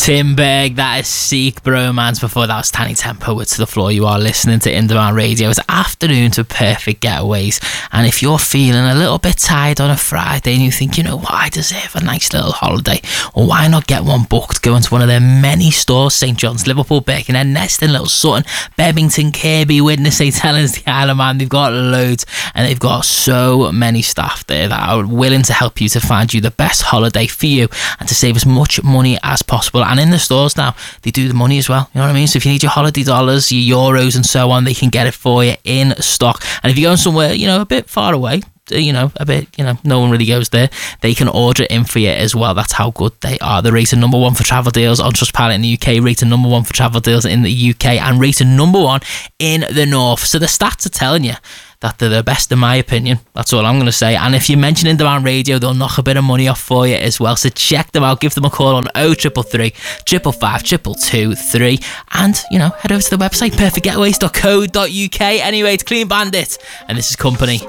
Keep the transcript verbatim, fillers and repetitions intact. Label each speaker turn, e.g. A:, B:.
A: Timberg, that is Seek Bromance. Before that was Tiny Tempo with To The Floor. You are listening to Indemand Radio. It's afternoon to Perfect Getaways, and if you're feeling a little bit tired on a Friday and you think, you know what, I deserve a nice little holiday, or why not get one booked? Go into one of their many stores: St John's, Liverpool, Birkenhead, Neston, Little Sutton, Bebington, Kirby, Widnes, St Helens, the Isle of Man. They've got loads, and they've got so many staff there that are willing to help you to find you the best holiday for you and to save as much money as possible. And in the stores now, they do the money as well, you know what I mean? So if you need your holiday dollars, your euros and so on, they can get it for you in stock. And if you're going somewhere, you know, a bit far away, you know, a bit, you know, no one really goes there, they can order it in for you as well. That's how good they are. They're rated number one for travel deals on Trustpilot in the U K, rated number one for travel deals in the U K, and rated number one in the North. So the stats are telling you that they're the best, in my opinion. That's all I'm going to say. And if you mention Indemand Radio, they'll knock a bit of money off for you as well. So check them out. Give them a call on oh three three three, five five five two two three. And, you know, head over to the website, perfect getaways dot co dot uk. Anyway, it's Clean Bandit, and this is Company.